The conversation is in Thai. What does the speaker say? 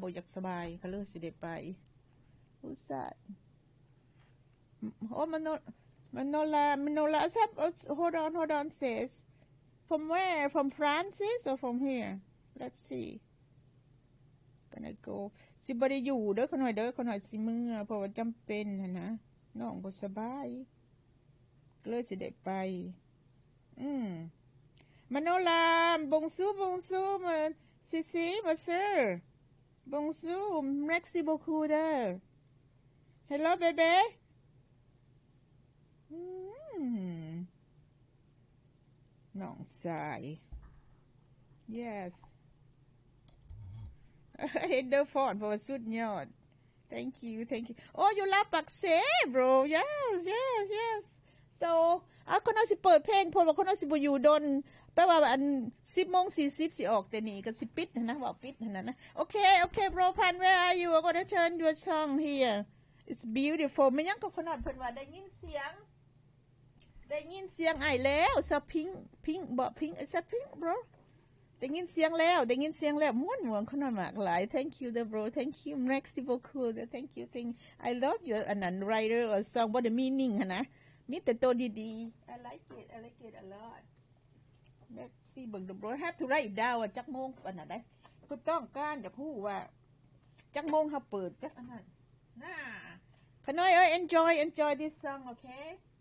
บ่อยากสบายเขาเลยสิได้ไปอุตส่าห์โอ้Manola hold on says from where from Francis or from here let's see gonna go สิบ่ได้อยู่เด้อขน่อยเด้อขน่อยสิมื้อเพราะว่าจำเป็นนะน้องบ่สบายเลยสิได้ไปManola bonjour Sissi ma sœur bonjour merci beaucoup ด้อ hello babyน้องสาย yes เห็นเดอร์ฟอนเพราะว่าสุดยอด thank you oh you love ปักเส bro yes so คนเอาสิเปิดเพลงเพราะว่าคนเอาสิบ่อยู่ดนแปลว่าอัน 10:40 สิออกแต่นี่ก็สิปิดนะว่าปิดนะโอเค bro Pan where are you I'm gonna turn your song here it's beautiful ไม่ยังก็คนนั้นเพิ่นว่าได้ยินเสียงไอ้แล้วซะพิงบ่พิงไอ้ซะพิง bro ได้ยินเสียงแล้วม่วนคนนั้นมากหลาย thank you the bro thank you merci beaucoup thank you I love your อันนั้น writer or song what the meaning นะมีแต่ตัวดีๆ I like it a lot let's see เบิ่ง the bro have to write down ว่าจักโมงอันนั้นได้ก็ต้องการจะฮู้ว่าจักโมงเฮาเปิดจักอันนั้นน่าขน้อยenjoy this song okay